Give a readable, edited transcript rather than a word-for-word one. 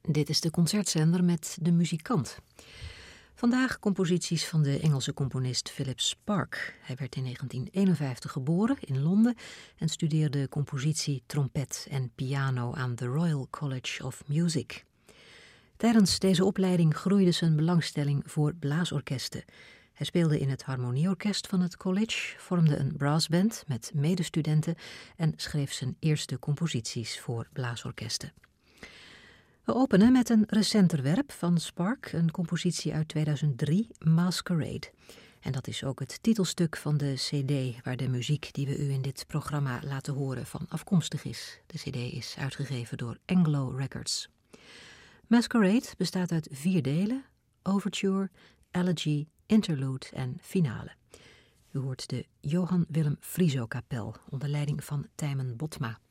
Dit is de concertzender met De Muzikant. Vandaag composities van de Engelse componist Philip Sparke. Hij werd in 1951 geboren in Londen en studeerde compositie, trompet en piano aan the Royal College of Music. Tijdens deze opleiding groeide zijn belangstelling voor blaasorkesten. Hij speelde in het harmonieorkest van het college, vormde een brassband met medestudenten en schreef zijn eerste composities voor blaasorkesten. We openen met een recenter werk van Sparke, een compositie uit 2003, Masquerade. En dat is ook het titelstuk van de cd waar de muziek die we u in dit programma laten horen van afkomstig is. De cd is uitgegeven door Anglo Records. Masquerade bestaat uit 4 delen, overture, elegy, interlude en finale. U hoort de Johann Willem Frieso Kapel onder leiding van Tijmen Botma.